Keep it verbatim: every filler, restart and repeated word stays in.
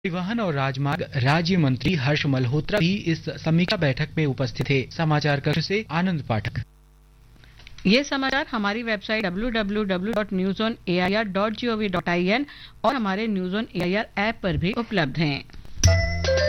परिवहन और राजमार्ग राज्य मंत्री हर्ष मल्होत्रा भी इस समीक्षा बैठक में उपस्थित थे। समाचार कक्ष से आनंद पाठक। ये समाचार हमारी website W W W dot news on A I R dot G O V dot I N और हमारे news on A I R app पर भी उपलब्ध हैं।